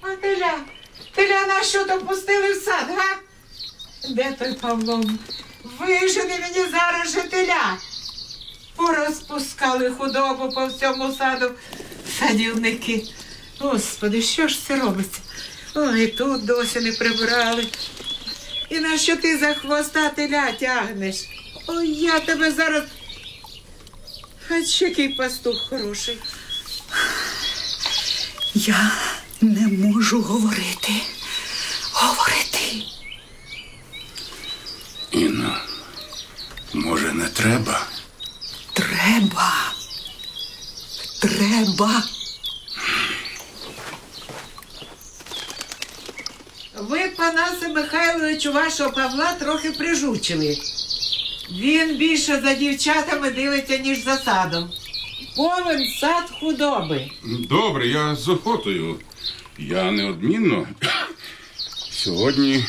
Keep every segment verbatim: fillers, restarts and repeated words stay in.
А теля, теля на що то пустили в сад, га? Де той Павло? Вижени мені зараз же теля. Порозпускали худобу по всьому саду садівники. Господи, що ж це робиться? Ой, тут досі не прибрали. І на що ти за хвоста теля тягнеш? Ой, я тебе зараз... А ще який пастух хороший. Я не можу говорити. Говорити. Інно, може, не треба? Треба. Треба. Ви, Панасе Михайловичу, вашого Павла трохи прижучили. Він більше за дівчатами дивиться, ніж за садом. Повен сад худоби. Добре, я з охотою. Я неодмінно. Сьогодні...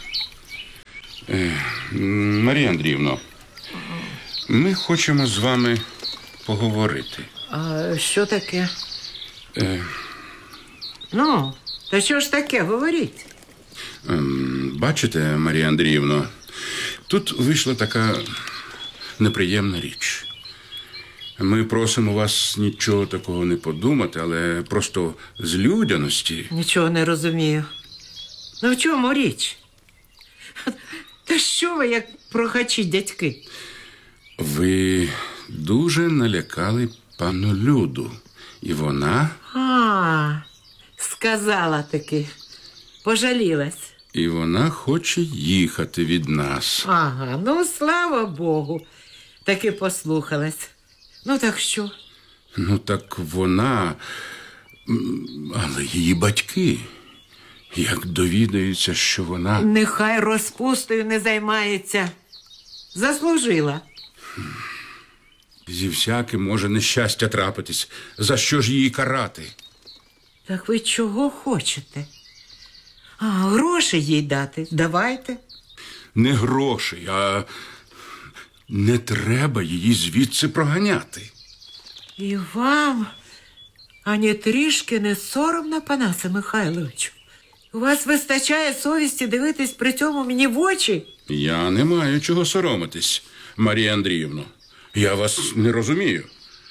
Е, Марія Андріївно, ми хочемо з вами поговорити. А що таке? Е, Ну, то що ж таке, говоріть. е, бачите, Марія Андріївно, тут вийшла така неприємна річ. Ми просимо вас нічого такого не подумати, але просто з людяності... Нічого не розумію. Ну в чому річ? Та що ви, як прохачі дядьки? Ви дуже налякали пану Люду. І вона... А, сказала таки. Пожалілась. І вона хоче їхати від нас. Ага, ну, слава Богу. Таки послухалась. Ну, так що? Ну, так вона... м, Але її батьки, як довідаються, що вона... Нехай розпустою не займається. Заслужила. Зі всяким може нещастя трапитись. За що ж її карати? Так ви чого хочете? А, гроші їй дати? Давайте. Не грошей, а не треба її звідси проганяти. І вам ані трішки не соромно, Панасе Михайловичу? У вас вистачає совісті дивитись при цьому мені в очі? Я не маю чого соромитись, Марія Андріївно. Я вас не розумію.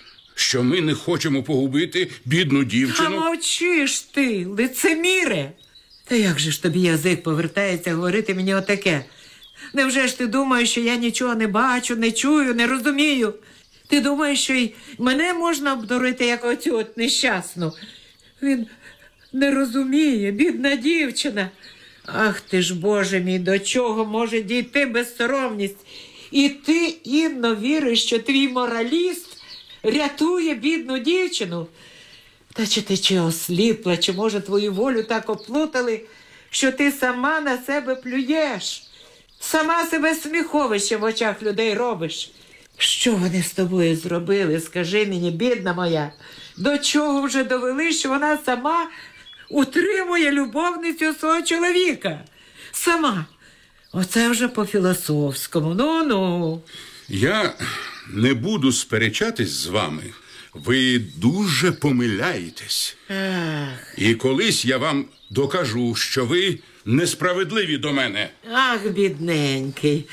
Що ми не хочемо погубити бідну дівчину. А мовчиш ти, лицеміре. Та як же ж тобі язик повертається говорити мені отаке? Невже ж ти думаєш, що я нічого не бачу, не чую, не розумію? Ти думаєш, що й мене можна обдурити, як оцю от нещасну? Він не розуміє, бідна дівчина. Ах ти ж, Боже мій, до чого може дійти безсоромність? І ти, Інно, віриш, що твій мораліст рятує бідну дівчину? Та чи ти чи осліпла, чи, може, твою волю так оплутали, що ти сама на себе плюєш? Сама себе сміховище в очах людей робиш? Що вони з тобою зробили, скажи мені, бідна моя? До чого вже довели, що вона сама утримує любовницю свого чоловіка? Сама. Оце вже по-філософському. Ну-ну. Я не буду сперечатись з вами. Ви дуже помиляєтесь. Ах, І колись я вам докажу, що ви несправедливі до мене. ах, бідненький.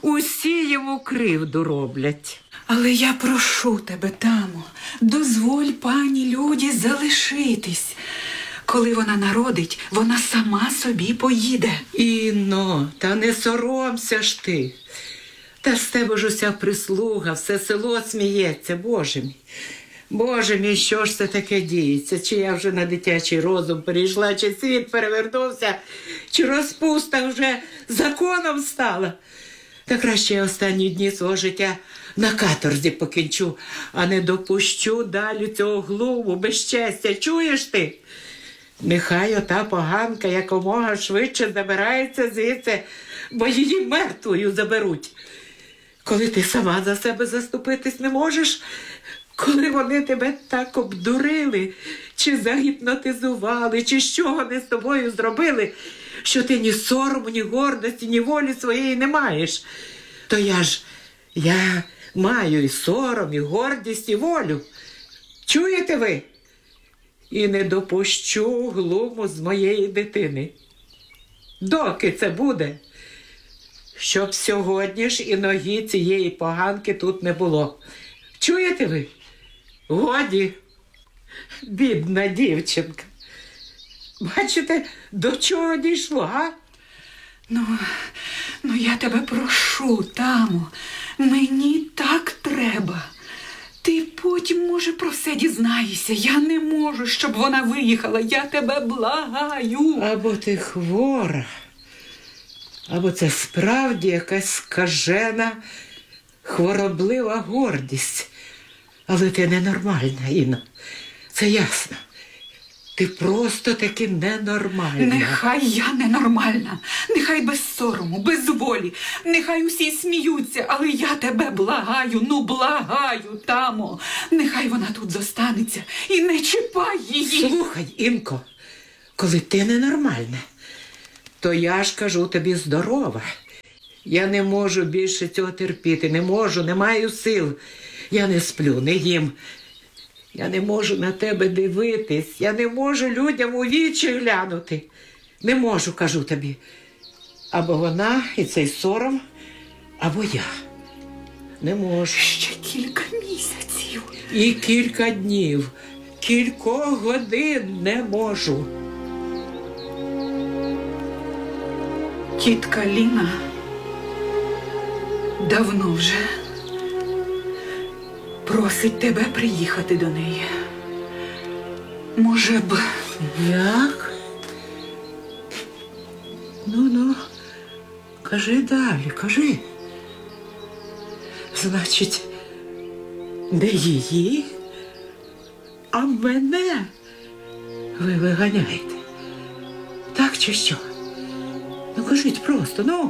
Усі йому кривду роблять. Але я прошу тебе, Тамо, дозволь пані Люді залишитись. Коли вона народить, вона сама собі поїде. Інно, та не соромся ж ти. Та з тебе ж уся прислуга, все село сміється, Боже мій. Боже мій, що ж це таке діється? Чи я вже на дитячий розум перейшла, чи світ перевернувся, чи розпуста вже законом стала? Та краще я останні дні свого життя на каторзі покінчу, а не допущу далі цього глуму, безчестя. Чуєш ти? Нехай ота поганка якомога швидше забирається звідси, бо її мертвою заберуть. Коли ти сама за себе заступитись не можеш, коли вони тебе так обдурили, чи загіпнотизували, чи що вони з тобою зробили, що ти ні сорому, ні гордості, ні волі своєї не маєш, то я ж, я маю і сором, і гордість, і волю. Чуєте ви? і не допущу глуму з моєї дитини. Доки це буде? Щоб сьогодні ж і ноги цієї поганки тут не було. Чуєте ви? Годі, бідна дівчинка. Бачите, до чого дійшло, га? Ну, ну я тебе прошу, Тамо, мені так треба. Ти потім, може, про все дізнаєшся. Я не можу, щоб вона виїхала. Я тебе благаю. Або ти хвора, або це справді якась скажена, хвороблива гордість. Але ти ненормальна, Інно. Це ясно. Ти просто таки ненормальна. Нехай я ненормальна, нехай без сорому, без волі, нехай усі сміються, але я тебе благаю, ну благаю, Тамо. Нехай вона тут зостанеться і не чіпай її. Слухай, Інко, коли ти ненормальна, то я ж кажу тобі здорова. Я не можу більше цього терпіти, не можу, не маю сил. Я не сплю, не їм. Я не можу на тебе дивитись, я не можу людям у вічі глянути. Не можу, кажу тобі. Або вона і цей сором, або я. Не можу. Ще кілька місяців. І кілька днів, кількох годин не можу. Тітка Ліна давно вже просить тебе приїхати до неї. Може б... Як? Ну-ну, кажи далі, кажи. Значить, не її, а мене ви виганяєте. Так чи що? Ну, кажіть просто, ну.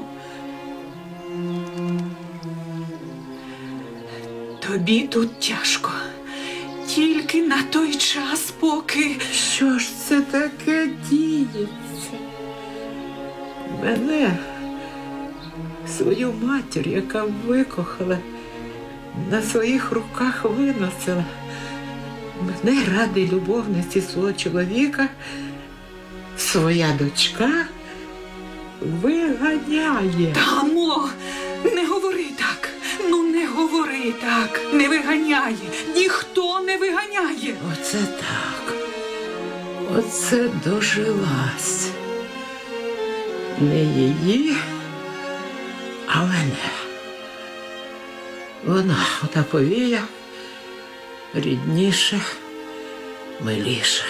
Тобі тут тяжко. Тільки на той час, поки... Що ж це таке діється? Мене, свою матір, яка викохала, на своїх руках виносила. Мене ради любовниці свого чоловіка своя дочка виганяє. Тамо, не говори так. Ну, не говори так. Не виганяє. Ніхто не виганяє. Оце так. Оце дожилась. Не її, а мене. Вона, ота повія, рідніша, миліша.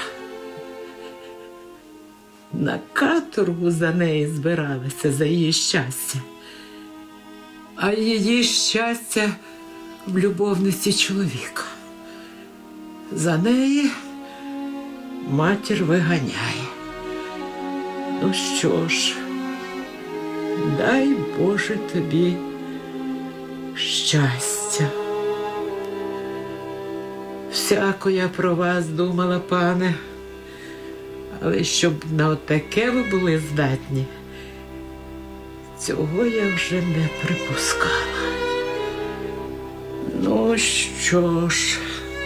На каторгу за неї збиралися, за її щастя. А її щастя в любовниці чоловіка. За неї матір виганяє. Ну що ж, дай Боже тобі щастя. Всяко я про вас думала, пане, але щоб на отаке ви були здатні, цього я вже не припускала. Ну що ж,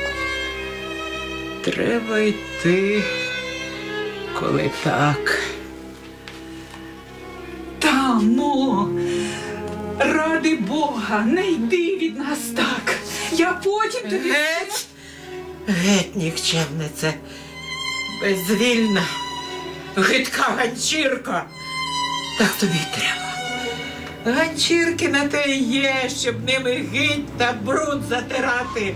треба йти, коли так. Тамо, ради Бога, не йди від нас так. Я потім тобі... Геть, геть, нікчемниця, безвільна, гидка ганчірка. Так тобі й треба. Ганчірки на те й є, щоб ними гидь та бруд затирати.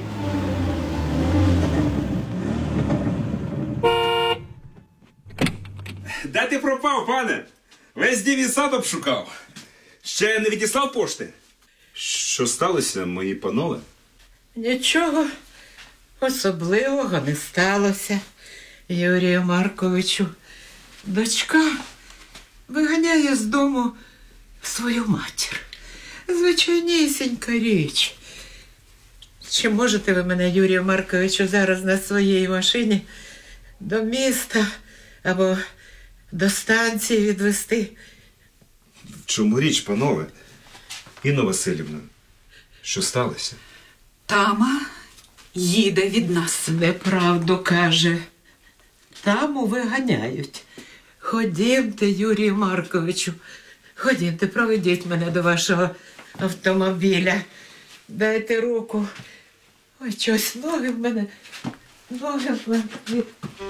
Де ти пропав, пане? Весь дім і сад обшукав. Ще не відіслав пошти. Що сталося, мої панове? Нічого особливого не сталося, Юрію Марковичу. Дочка виганяє з дому свою матір. Звичайнісінька річ. Чи можете ви мене, Юрію Марковичу, зараз на своїй машині до міста або до станції відвести? В чому річ, панове? Інно Василівна, що сталося? Тама їде від нас. Неправду каже. Таму виганяють. Ходімте, Юрію Марковичу, ходімте, проведіть мене до вашого автомобіля. Дайте руку. Ой, щось ноги в мене, ноги в мене.